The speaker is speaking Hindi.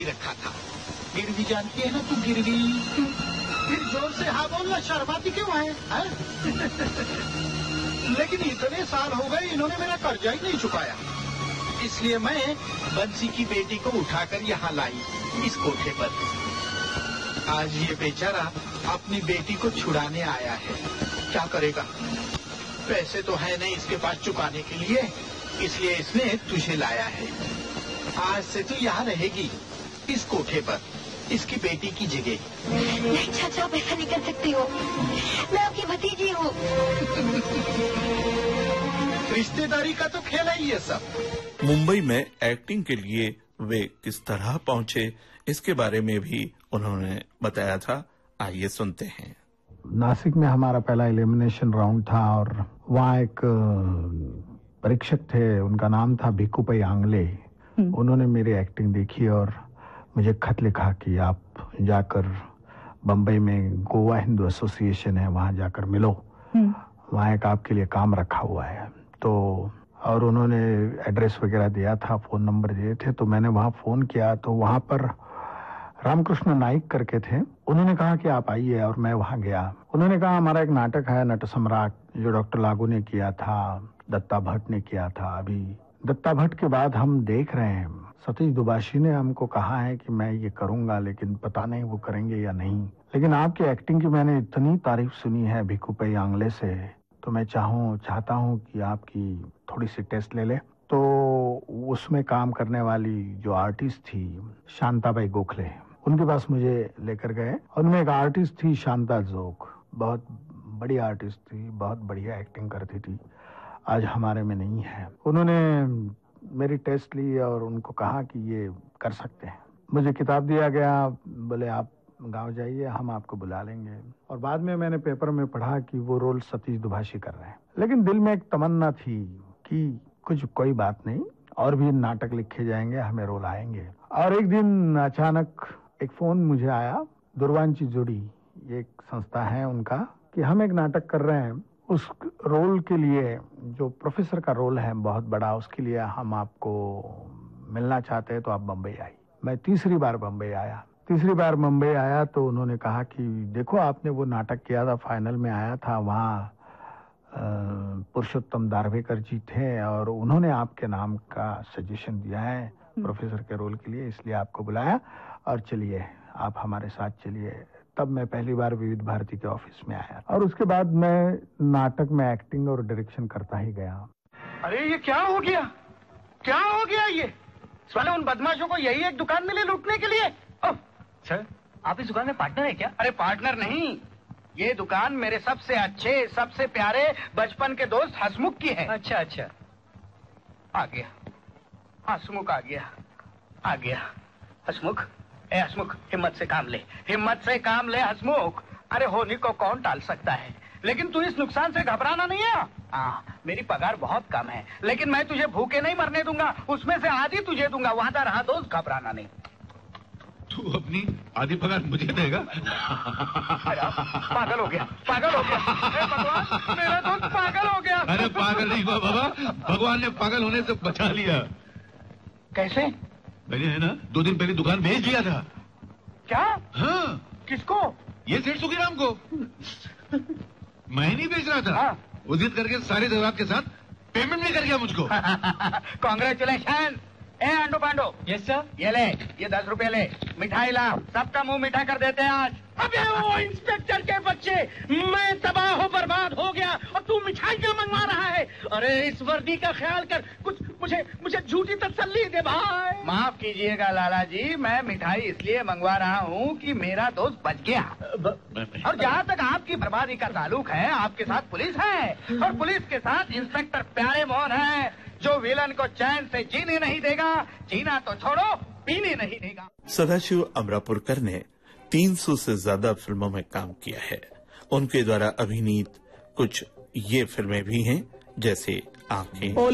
रखा था। गिरवी जानती है ना तू, गिरवी? फिर जोर से हाँ बोलना, शर्माती क्यों है? लेकिन इतने साल हो गए इन्होंने मेरा कर्जा ही नहीं चुकाया, इसलिए मैं बंसी की बेटी को उठाकर यहाँ लाई इस कोठे पर। आज ये बेचारा अपनी बेटी को छुड़ाने आया है। क्या करेगा, पैसे तो है नहीं इसके पास चुकाने के लिए, इसलिए इसने तुझे लाया है। आज से तू यहाँ रहेगी इस कोठे पर, इसकी बेटी की जगह। नहीं चाचा, आप ऐसा नहीं कर सकती हो, मैं आपकी भतीजी हूँ। रिश्तेदारी का तो खेल है ये सब। मुंबई में एक्टिंग के लिए वे किस तरह पहुंचे, इसके बारे में भी उन्होंने बताया था। आइए सुनते हैं। नासिक में हमारा पहला एलिमिनेशन राउंड था और वहाँ एक परीक्षक थे, उनका नाम था भिक्कू पै आंगले। उन्होंने मेरी एक्टिंग देखी और मुझे खत लिखा कि आप जाकर बम्बई में गोवा हिंदू एसोसिएशन है, वहाँ जाकर मिलो, वहाँ एक आपके लिए काम रखा हुआ है। तो और उन्होंने एड्रेस वगैरह दिया था, फोन नंबर दिए थे, तो मैंने वहाँ फोन किया तो वहाँ पर रामकृष्ण नाइक करके थे। उन्होंने कहा कि आप आइए और मैं वहाँ गया। उन्होंने कहा हमारा एक नाटक है नट सम्राट, जो डॉक्टर लागू ने किया था, दत्ता भट्ट ने किया था। अभी दत्ता भट्ट के बाद हम देख रहे हैं, सतीश दुबाशी ने हमको कहा है कि मैं ये करूंगा, लेकिन पता नहीं वो करेंगे या नहीं। लेकिन आपकी एक्टिंग की मैंने इतनी तारीफ सुनी है भिक्कू पै आंगले से, तो मैं चाहता हूँ कि आपकी थोड़ी सी टेस्ट ले ले। तो उसमें काम करने वाली जो आर्टिस्ट थी शांताबाई गोखले, उनके पास मुझे लेकर गए। उनमें एक आर्टिस्ट थी शांता जोग, बहुत बड़ी आर्टिस्ट थी, बहुत बढ़िया एक्टिंग करती थी, आज हमारे में नहीं है। उन्होंने मेरी टेस्ट ली और उनको कहा कि ये कर सकते हैं। मुझे किताब दिया गया, बोले आप गांव जाइए, हम आपको बुला लेंगे। और बाद में मैंने पेपर में पढ़ा कि वो रोल सतीश दुभाषी कर रहे हैं। लेकिन दिल में एक तमन्ना थी कि कोई बात नहीं, और भी नाटक लिखे जाएंगे, हमें रोल आएंगे। और एक दिन अचानक एक फोन मुझे आया, दुर्वांची जोड़ी, ये एक संस्था है उनका, कि हम एक नाटक कर रहे हैं, उस रोल के लिए जो प्रोफेसर का रोल है बहुत बड़ा, उसके लिए हम आपको मिलना चाहते हैं, तो आप बम्बई आइए। मैं तीसरी बार मुंबई आया तो उन्होंने कहा कि देखो आपने वो नाटक किया था, फाइनल में आया था, वहाँ पुरुषोत्तम दारवेकर जी थे और उन्होंने आपके नाम का सजेशन दिया है प्रोफेसर के रोल के लिए, इसलिए आपको बुलाया और चलिए आप हमारे साथ चलिए। तब मैं पहली बार विविध भारती के ऑफिस में आया और उसके बाद मैं नाटक में एक्टिंग और डायरेक्शन करता ही गया। अरे ये क्या हो गया ये? साले उन बदमाशों को यही एक दुकान मिली लूटने के लिए। सर, आप इस दुकान में पार्टनर है क्या? अरे पार्टनर नहीं, ये दुकान मेरे सबसे अच्छे, सबसे प्यारे बचपन के दोस्त हसमुख की है। अच्छा। आ गया हसमुख, आ गया हसमुख। ए हसमुख, हिम्मत से काम ले हसमुख। अरे होनी को कौन टाल सकता है, लेकिन तू इस नुकसान से घबराना नहीं है। मेरी पगार बहुत कम है, लेकिन मैं तुझे भूखे नहीं मरने दूंगा, उसमें से आधी तुझे दूंगा, वादा रहा दोस्त, घबराना नहीं। तू अपनी आधी पगार मुझे देगा? पागल हो गया भगवान, मेरा दोस्त पागल हो गया। अरे पागल नहीं हुआ बाबा, भगवान ने पागल होने से बचा लिया। कैसे? मैंने है ना 2 दिन पहले दुकान बेच दिया था। क्या? हाँ। किसको? ये सेठ सुखीराम को। मैं नहीं बेच रहा था। हाँ। वो जिद करके सारे जरूरत के साथ पेमेंट भी कर गया मुझको। कांग्रेचुलेशन। ए अंडो पांडो। Yes sir. ये ले, ये 10 रुपए ले, मिठाई ला, सबका मुंह मीठा कर देते हैं आज। अबे वो इंस्पेक्टर के बच्चे, मैं तबाह हो बर्बाद हो गया और तू मिठाई क्यों मंगवा रहा है? अरे इस वर्दी का ख्याल कर, कुछ मुझे झूठी तसल्ली दे भाई। माफ कीजिएगा लाला जी, मैं मिठाई इसलिए मंगवा रहा हूँ कि मेरा दोस्त बच गया। और जहाँ तक आपकी बर्बादी का ताल्लुक है, आपके साथ पुलिस है और पुलिस के साथ इंस्पेक्टर प्यारे मोहन है, जो विलन को चैन से जीने नहीं देगा, जीना तो छोड़ो पीने नहीं देगा। सदाशिव अमरापुरकर ने 300 से ज्यादा फिल्मों में काम किया है। उनके द्वारा अभिनीत कुछ ये फिल्में भी हैं, जैसे आंखें,